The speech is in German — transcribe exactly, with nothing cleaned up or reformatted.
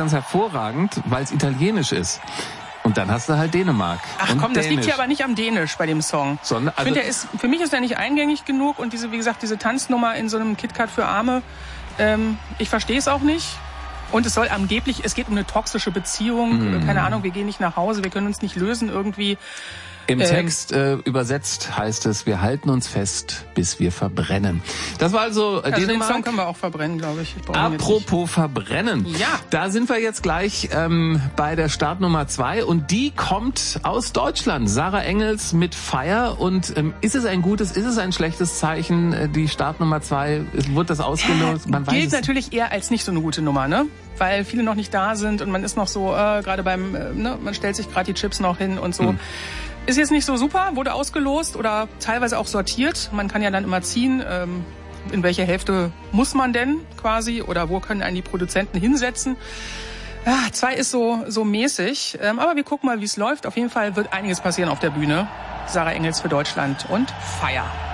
ganz hervorragend, weil es italienisch ist. Und dann hast du halt Dänemark. Ach und komm, das Dänisch. liegt hier aber nicht am Dänisch bei dem Song. Sondern, also ich finde, der ist, für mich ist der nicht eingängig genug und diese, wie gesagt, diese Tanznummer in so einem KitKat für Arme, ähm, ich verstehe es auch nicht. Und es soll angeblich, es geht um eine toxische Beziehung, mm. keine Ahnung, wir gehen nicht nach Hause, wir können uns nicht lösen irgendwie. Im Text äh, übersetzt heißt es, wir halten uns fest, bis wir verbrennen. Das war also, äh, also Dänemark. Den Song können wir auch verbrennen, glaube ich. ich Apropos verbrennen. Ja. Da sind wir jetzt gleich ähm, bei der Startnummer zwei und die kommt aus Deutschland. Sarah Engels mit Fire. Und ähm, ist es ein gutes, ist es ein schlechtes Zeichen, äh, die Startnummer zwei? Wird das ausgelost? Man weiß Gilt es natürlich eher als nicht so eine gute Nummer, ne? Weil viele noch nicht da sind und man ist noch so, äh, gerade beim, äh, ne, man stellt sich gerade die Chips noch hin und so. Hm. Ist jetzt nicht so super, wurde ausgelost oder teilweise auch sortiert. Man kann ja dann immer ziehen, ähm, in welche Hälfte muss man denn quasi oder wo können einen die Produzenten hinsetzen. Ja, zwei ist so so mäßig, ähm, aber wir gucken mal, wie es läuft. Auf jeden Fall wird einiges passieren auf der Bühne. Sarah Engels für Deutschland und Fire.